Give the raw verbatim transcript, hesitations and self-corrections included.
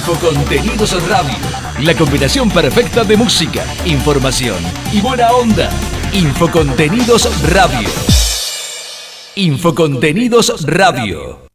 Infocontenidos Radio. La combinación perfecta de música, información y buena onda. Infocontenidos Radio. Infocontenidos Radio.